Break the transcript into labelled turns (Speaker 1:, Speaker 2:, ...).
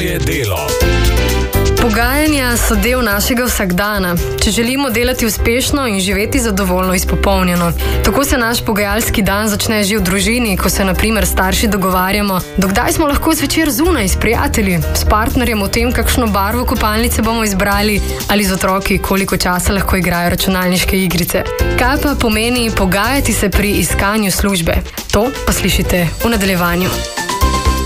Speaker 1: Moje delo.
Speaker 2: Pogajanja so del našega vsakdana, če želimo delati uspešno in živeti zadovoljno izpopolnjeno. Tako se naš pogajalski dan začne že v družini, ko se na primer starši dogovarjamo, dokdaj smo lahko zvečer zunaj s prijatelji, s partnerjem o tem, kakšno barvo kopalnice bomo izbrali ali z otroki, koliko časa lahko igrajo računalniške igrice. Kaj pa pomeni pogajati se pri iskanju službe? To pa slišite v nadaljevanju.